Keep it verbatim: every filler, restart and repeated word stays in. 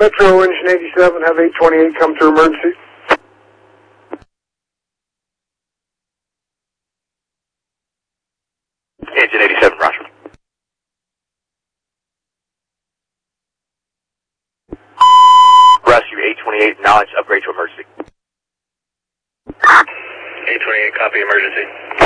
Metro Engine eighty-seven, have eight twenty-eight come to emergency. Engine eighty-seven, roger. Rescue eight twenty-eight, knowledge, upgrade to emergency. eight twenty-eight, copy emergency.